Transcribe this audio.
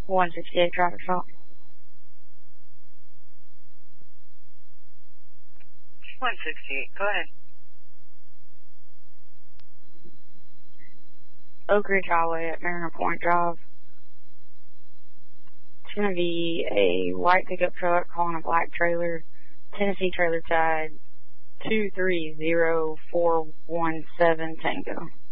168 traffic stop. 168, go ahead. Oak Ridge Highway at Mariner Point Drive. It's going to be a white pickup truck calling a black trailer. Tennessee trailer tag 230417 Tango.